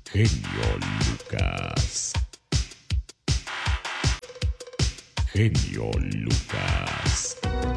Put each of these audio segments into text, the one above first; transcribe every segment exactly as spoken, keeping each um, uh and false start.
Genio Lucas. Genio Lucas.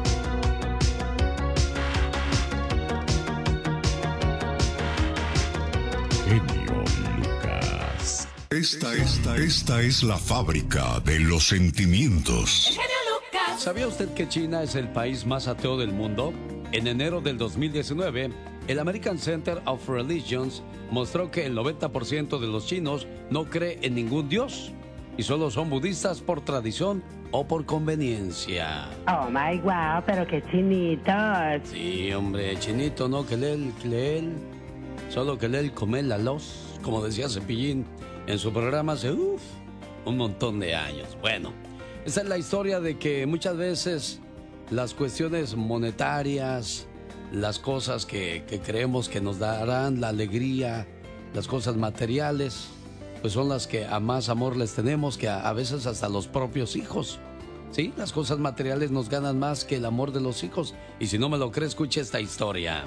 Genio Lucas. Esta, esta, esta es la fábrica de los sentimientos. El genio Lucas. ¿Sabía usted que China es el país más ateo del mundo? En enero del dos mil diecinueve, el American Center of Religions mostró que el noventa por ciento de los chinos no cree en ningún dios y solo son budistas por tradición o por conveniencia. Oh my wow, pero qué chinitos. Sí, hombre, chinito, ¿no? Que lee, que lee, solo que lee, comer la los, como decía Cepillín en su programa hace uf, un montón de años. Bueno, esa es la historia de que muchas veces las cuestiones monetarias, las cosas que, que creemos que nos darán la alegría, las cosas materiales, pues son las que a más amor les tenemos que a, a veces hasta los propios hijos. Sí, las cosas materiales nos ganan más que el amor de los hijos. Y si no me lo cree, escuche esta historia.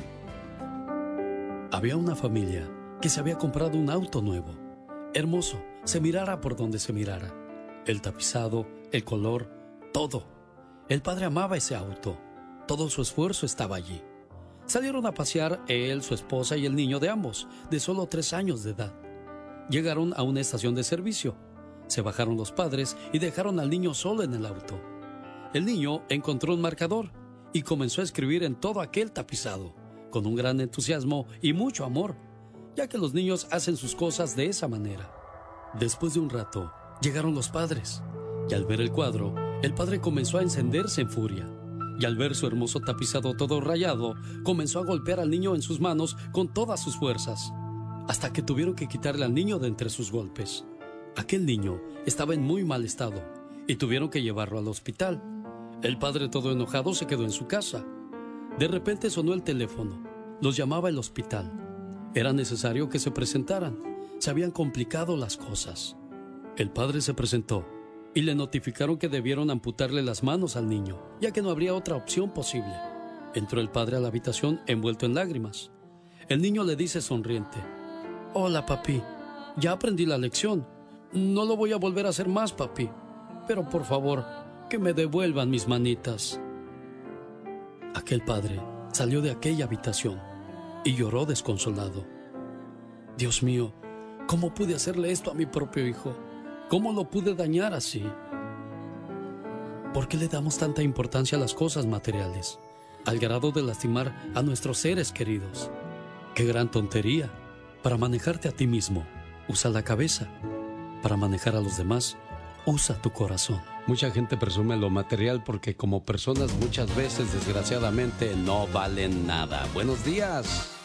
Había una familia que se había comprado un auto nuevo. Hermoso, se mirara por donde se mirara. El tapizado, el color, todo. El padre amaba ese auto. Todo su esfuerzo estaba allí. Salieron a pasear él, su esposa y el niño de ambos, de solo tres años de edad. Llegaron a una estación de servicio. Se bajaron los padres y dejaron al niño solo en el auto. El niño encontró un marcador y comenzó a escribir en todo aquel tapizado, con un gran entusiasmo y mucho amor, ya que los niños hacen sus cosas de esa manera. Después de un rato, llegaron los padres, y al ver el cuadro, el padre comenzó a encenderse en furia. Y al ver su hermoso tapizado todo rayado, comenzó a golpear al niño en sus manos con todas sus fuerzas, hasta que tuvieron que quitarle al niño de entre sus golpes. Aquel niño estaba en muy mal estado y tuvieron que llevarlo al hospital. El padre, todo enojado, se quedó en su casa. De repente sonó el teléfono. Los llamaba el hospital. Era necesario que se presentaran. Se habían complicado las cosas. El padre se presentó y le notificaron que debieron amputarle las manos al niño, ya que no habría otra opción posible. Entró el padre a la habitación envuelto en lágrimas. El niño le dice sonriente: «Hola, papi. Ya aprendí la lección. No lo voy a volver a hacer más, papi. Pero por favor, que me devuelvan mis manitas». Aquel padre salió de aquella habitación y lloró desconsolado. Dios mío, ¿cómo pude hacerle esto a mi propio hijo? ¿Cómo lo pude dañar así? ¿Por qué le damos tanta importancia a las cosas materiales, al grado de lastimar a nuestros seres queridos? ¡Qué gran tontería! Para manejarte a ti mismo, usa la cabeza. Para manejar a los demás, usa tu corazón. Mucha gente presume lo material porque como personas muchas veces, desgraciadamente, no valen nada. Buenos días.